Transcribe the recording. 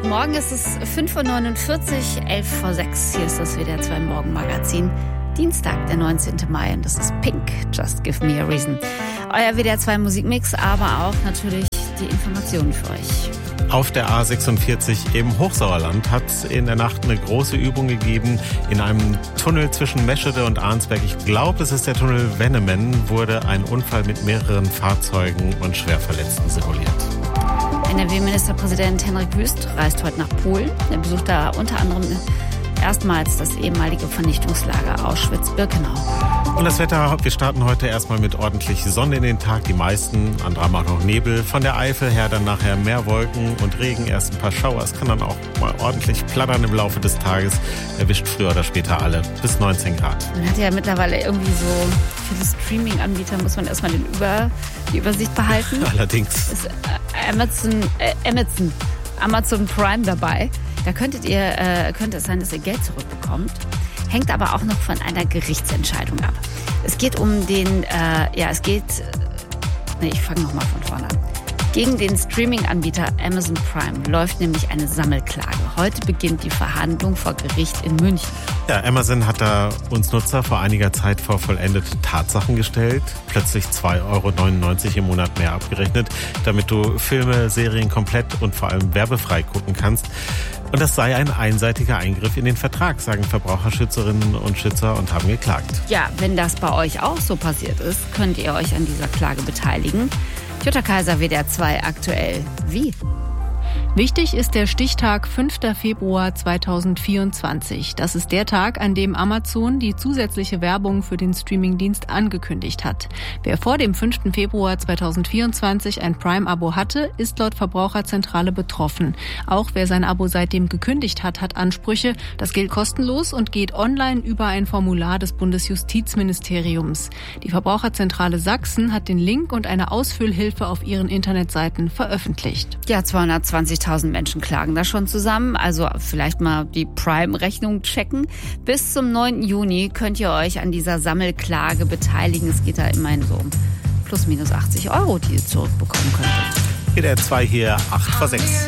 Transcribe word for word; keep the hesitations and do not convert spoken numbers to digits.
Guten Morgen, es ist fünf Uhr neunundvierzig, elf vor sechs. Hier ist das W D R zwei Morgenmagazin. Dienstag, der neunzehnten Mai, und das ist Pink, Just Give Me a Reason. Euer W D R zwei Musikmix, aber auch natürlich die Informationen für euch. Auf der A sechsundvierzig im Hochsauerland hat es in der Nacht eine große Übung gegeben. In einem Tunnel zwischen Meschede und Arnsberg, ich glaube, es ist der Tunnel Wennemen, wurde ein Unfall mit mehreren Fahrzeugen und Schwerverletzten simuliert. N R W-Ministerpräsident Hendrik Wüst reist heute nach Polen. Er besucht da unter anderem erstmals das ehemalige Vernichtungslager Auschwitz-Birkenau. Und das Wetter, wir starten heute erstmal mit ordentlich Sonne in den Tag. Die meisten, andere haben auch noch Nebel. Von der Eifel her dann nachher mehr Wolken und Regen, erst ein paar Schauer. Es kann dann auch mal ordentlich plattern im Laufe des Tages. Erwischt früher oder später alle bis neunzehn Grad. Man hat ja mittlerweile irgendwie so viele Streaming-Anbieter, muss man erstmal den Über, die Übersicht behalten. Allerdings. Ist Amazon, äh, Amazon, Amazon Prime dabei. Da könntet ihr, äh, könnte es sein, dass ihr Geld zurückbekommt. Hängt aber auch noch von einer Gerichtsentscheidung ab. Es geht um den, äh, ja, es geht, nee, ich fange nochmal von vorne an. Gegen den Streaming-Anbieter Amazon Prime läuft nämlich eine Sammelklage. Heute beginnt die Verhandlung vor Gericht in München. Ja, Amazon hat da uns Nutzer vor einiger Zeit vor vollendete Tatsachen gestellt. Plötzlich zwei Euro neunundneunzig im Monat mehr abgerechnet, damit du Filme, Serien komplett und vor allem werbefrei gucken kannst. Und das sei ein einseitiger Eingriff in den Vertrag, sagen Verbraucherschützerinnen und Schützer und haben geklagt. Ja, wenn das bei euch auch so passiert ist, könnt ihr euch an dieser Klage beteiligen. Jutta Kaiser, W D R zwei aktuell. Wie? Wichtig ist der Stichtag fünften Februar zweitausendvierundzwanzig. Das ist der Tag, an dem Amazon die zusätzliche Werbung für den Streamingdienst angekündigt hat. Wer vor dem fünften Februar zweitausendvierundzwanzig ein Prime-Abo hatte, ist laut Verbraucherzentrale betroffen. Auch wer sein Abo seitdem gekündigt hat, hat Ansprüche. Das gilt kostenlos und geht online über ein Formular des Bundesjustizministeriums. Die Verbraucherzentrale Sachsen hat den Link und eine Ausfüllhilfe auf ihren Internetseiten veröffentlicht. Ja, zweihundertzwanzigtausend Menschen klagen da schon zusammen. Also vielleicht mal die Prime-Rechnung checken. Bis zum neunten Juni könnt ihr euch an dieser Sammelklage beteiligen. Es geht da immerhin so um plus minus achtzig Euro, die ihr zurückbekommen könntet. W D R zwei hier, acht vor sechs.